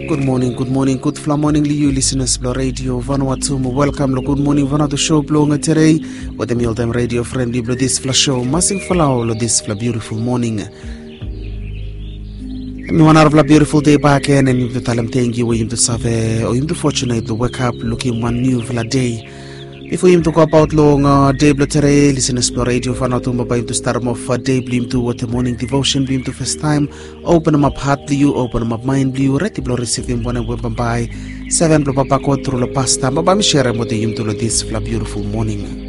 Good morning, good fla morning you listeners Blo Radio Vanuatu. Welcome lo good morning Vanuatu show blonga today with the meal time radio friendly Blo this fla show masing falao lo this fla beautiful morning. And one out of a beautiful day back and you to tell them thank you you to save or you to fortunate to wake up looking one new fla day. Before you to go about long day Blo today, listeners Blo Radio Vanuatu mabay to start off day blim to what the morning devotion blim to first time. Open them up heart blue, open them up mind blue, ready Blo receiving one and weapon by 7 Blo papako through the pasta, mabam share with the to this fla beautiful morning.